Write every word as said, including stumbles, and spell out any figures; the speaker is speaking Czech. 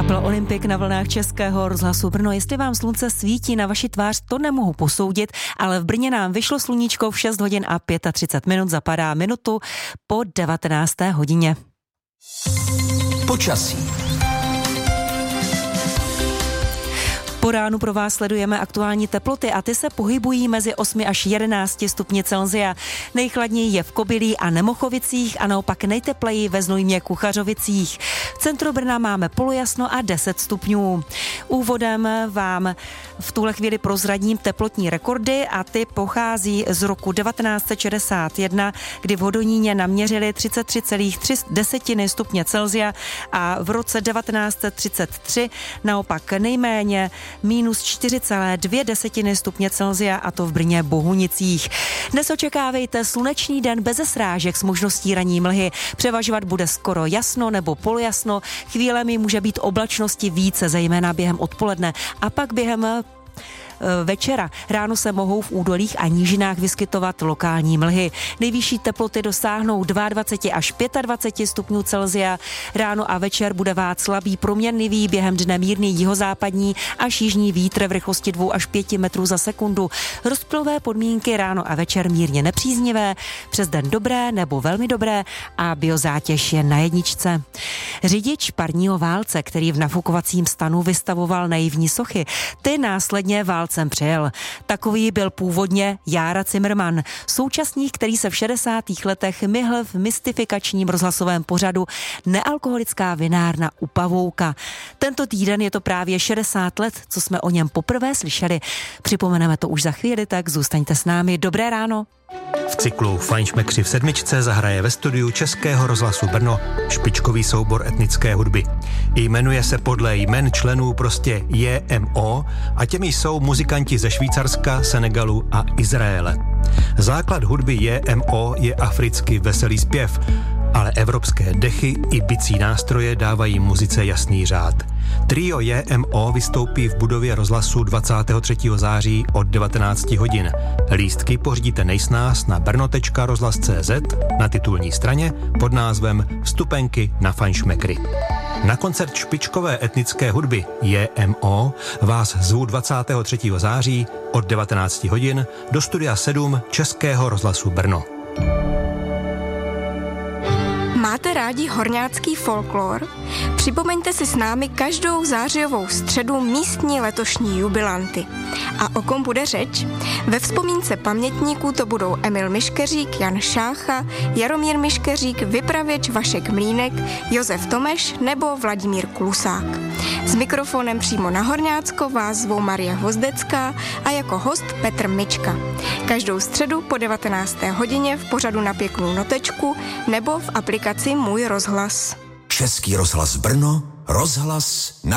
Kapela Olympik na vlnách Českého rozhlasu Brno. Jestli vám slunce svítí na vaši tvář, to nemohu posoudit, ale v Brně nám vyšlo sluníčko v šest hodin a třicet pět minut, zapadá minutu po devatenácté hodině. Počasí. Po ránu pro vás sledujeme aktuální teploty a ty se pohybují mezi osmi až jedenácti stupni Celsia. Nejchladněji je v Kobylí a Nemochovicích a naopak nejtepleji ve Znojmě Kuchařovicích. V centru Brna máme polojasno a deset stupňů. Úvodem vám v tuhle chvíli prozradím teplotní rekordy a ty pochází z roku devatenáct set šedesát jedna, kdy v Hodoníně naměřili třicet tři celá tři stupně Celsia a v roce devatenáct set třicet tři naopak nejméně minus čtyři celá dvě stupně Celsia, a to v Brně Bohunicích. Dnes očekávejte slunečný den bez srážek s možností ranní mlhy. Převažovat bude skoro jasno nebo polojasno, chvílemi může být oblačnosti více, zejména během odpoledne a pak během večera. Ráno se mohou v údolích a nížinách vyskytovat lokální mlhy. Nejvyšší teploty dosáhnou dvacet dva až dvacet pět stupňů Celsia. Ráno a večer bude vát slabý proměnlivý, během dne mírný jihozápadní až jižní vítr v rychlosti dva až pět metrů za sekundu. Rozptylové podmínky ráno a večer mírně nepříznivé, přes den dobré nebo velmi dobré a biozátěž je na jedničce. Řidič parního válce, který v nafukovacím stanu vystavoval naivní sochy, ty následně válce jsem přijel. Takový byl původně Jára Cimrman, současník, který se v šedesátých letech myhl v mystifikačním rozhlasovém pořadu Nealkoholická vinárna u Pavouka. Tento týden je to právě šedesát let, co jsme o něm poprvé slyšeli. Připomeneme to už za chvíli, tak zůstaňte s námi. Dobré ráno. V cyklu Fajnšmekři v sedmičce zahraje ve studiu Českého rozhlasu Brno špičkový soubor etnické hudby. Jmenuje se podle jmen členů prostě J M O a těmi jsou muzikanti ze Švýcarska, Senegalu a Izraele. Základ hudby J M O je africký veselý zpěv, ale evropské dechy i bicí nástroje dávají muzice jasný řád. Trio J M O vystoupí v budově rozhlasu dvacátého třetího září od devatenáct hodin. Lístky pořídíte nejsnáz na brno tečka rozhlas tečka cé zet na titulní straně pod názvem Vstupenky na Fajnšmekry. Na koncert špičkové etnické hudby J M O vás zvu dvacátého třetího září od devatenáct hodin do studia sedm Českého rozhlasu Brno. Máte rádi horňácký folklor? Připomeňte si s námi každou zářijovou středu místní letošní jubilanty. A o kom bude řeč? Ve vzpomínce pamětníků to budou Emil Miškeřík, Jan Šácha, Jaromír Miškeřík, vypravěč Vašek Mlínek, Josef Tomeš nebo Vladimír Klusák. S mikrofonem přímo na Horňácko vás zvou Marie Hvozdecká a jako host Petr Mička. Každou středu po devatenácté hodině v pořadu Na pěknou notečku nebo v aplikaci Můj rozhlas. Český rozhlas Brno, rozhlas na